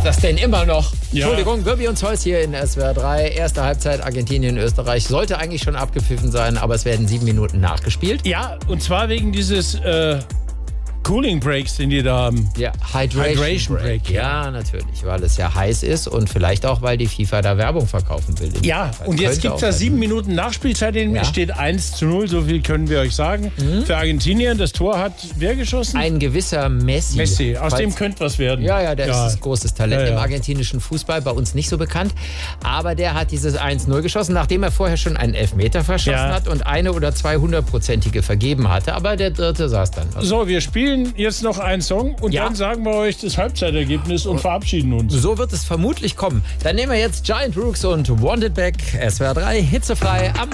Was das denn immer noch? Ja. Entschuldigung, Wirbi und Zeus hier in SWR 3. Erste Halbzeit Argentinien, Österreich. Sollte eigentlich schon abgepfiffen sein, aber es werden 7 Minuten nachgespielt. Ja, und zwar wegen dieses Cooling Breaks, den die da haben. Ja, Hydration Break. Ja, natürlich, weil es ja heiß ist und vielleicht auch, weil die FIFA da Werbung verkaufen will. Ja, und jetzt gibt es da 7 Minuten Nachspielzeit. Es steht 1:0, so viel können wir euch sagen. Für Argentinien, das Tor hat wer geschossen? Ein gewisser Messi. Aus dem könnte was werden. Ja, der ist ein großes Talent Ja. im argentinischen Fußball, bei uns nicht so bekannt. Aber der hat dieses 1:0 geschossen, nachdem er vorher schon einen Elfmeter verschossen hat und eine oder 2 hundertprozentige vergeben hatte. Aber der dritte saß dann. So, wir spielen jetzt noch einen Song und dann sagen wir euch das Halbzeitergebnis und verabschieden uns. So wird es vermutlich kommen. Dann nehmen wir jetzt Giant Rooks und Want It Back. SWR 3, hitzefrei am